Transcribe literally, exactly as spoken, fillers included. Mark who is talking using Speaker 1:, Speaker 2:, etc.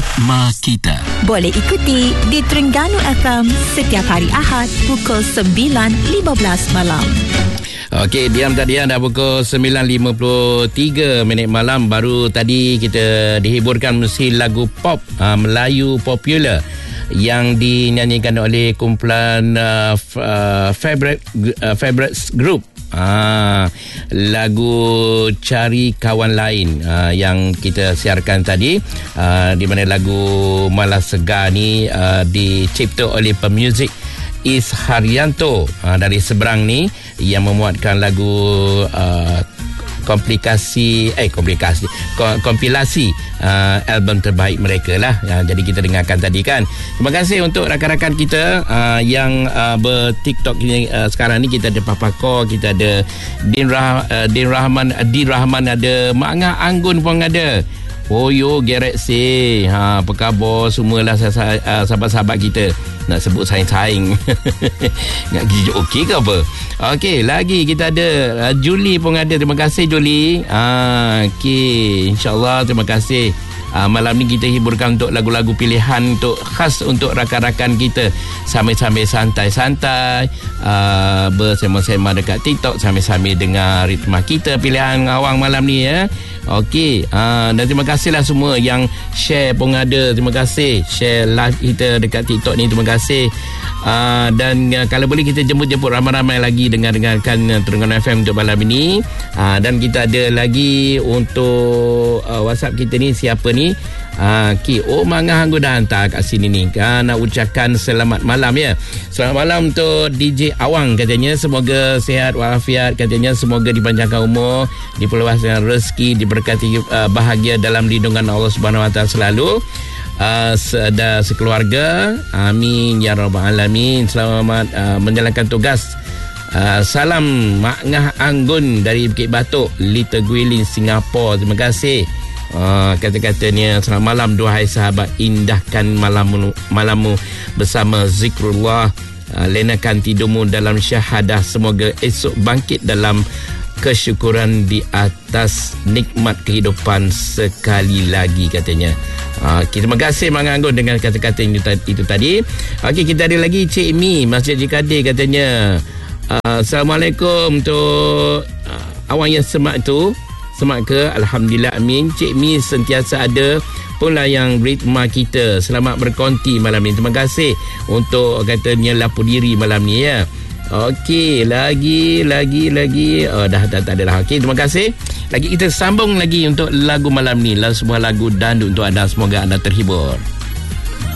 Speaker 1: Ritma Kita.
Speaker 2: Boleh ikuti di Terengganu F M setiap hari Ahad pukul sembilan lima belas malam.
Speaker 3: Okey, diam tadi dah pukul sembilan lima puluh tiga minit malam. Baru tadi kita dihiburkan mesti lagu pop uh, Melayu popular yang dinyanyikan oleh kumpulan uh, uh, favorite uh, favorites group. Ah, lagu Cari Kawan Lain ah, yang kita siarkan tadi, ah, di mana lagu Malas Segar ni ah, dicipta oleh pemuzik Is Haryanto ah, dari Seberang ni, yang memuatkan lagu ah, komplikasi eh komplikasi kompilasi uh, album terbaik mereka lah. Uh, jadi kita dengarkan tadi kan. Terima kasih untuk rakan-rakan kita uh, yang uh, ber-TikTok ini uh, sekarang ni. Kita ada Papa Ko, kita ada Din, Rah, uh, Din Rahman, Din Rahman ada, Mak Ngah Anggun pun ada. Oh yo, Gerek si ha, apa khabar semualah uh, sahabat-sahabat kita. Nak sebut saing-saing nak gigi okey ke apa? Okey, lagi kita ada uh, Julie pun ada. Terima kasih Julie. Ah, okey, insya-Allah terima kasih. Uh, malam ni kita hiburkan untuk lagu-lagu pilihan untuk khas untuk rakan-rakan kita, sambil-sambil santai-santai uh, bersema-sema dekat TikTok, sambil-sambil dengar ritma kita pilihan awang malam ni ya. Okey, uh, dan terima kasihlah semua yang share pun ada. Terima kasih share live kita dekat TikTok ni. Terima kasih. Uh, dan uh, kalau boleh kita jemput-jemput ramai-ramai lagi dengar-dengarkan uh, Terengganu F M untuk malam ini. Uh, dan kita ada lagi untuk uh, WhatsApp kita ni, siapa ni? Ah, Ki Oh Mangah Anggun dah hantar kat sini ni kan, nak ucapkan selamat malam ya. Selamat malam untuk D J Awang, katanya semoga sihat walafiat, katanya semoga dipanjangkan umur, diperluaskan rezeki, diberkati uh, bahagia dalam lindungan Allah Subhanahu Wa Taala selalu. Uh, ada sekeluarga, amin ya rabbal alamin. Selamat uh, menjalankan tugas. Uh, salam Mak Ngah Anggun dari Bukit Batok, Little Guilin, Singapura. Terima kasih. Uh, kata-katanya, selamat malam duhai sahabat, indahkan malammu, malammu bersama zikrullah, uh, lenakan tidurmu dalam syahadah, semoga esok bangkit dalam kesyukuran di atas nikmat kehidupan sekali lagi, katanya. Uh, terima kasih Mak Anggun dengan kata-kata itu, itu tadi. Okey, kita ada lagi Cik Mi Masjid Jikadir, katanya uh, Assalamualaikum untuk uh, awang yang semak tu. Semak ke? Alhamdulillah, amin. Cik Mi sentiasa ada pula yang ritma kita. Selamat berkonti malam ni. Terima kasih untuk katanya lapor diri malam ni ya. Okey, lagi lagi lagi oh, dah tak tak ada dah. Okey, terima kasih. Lagi kita sambung lagi untuk lagu malam ni. Lah sebuah lagu dandut untuk anda. Semoga anda terhibur.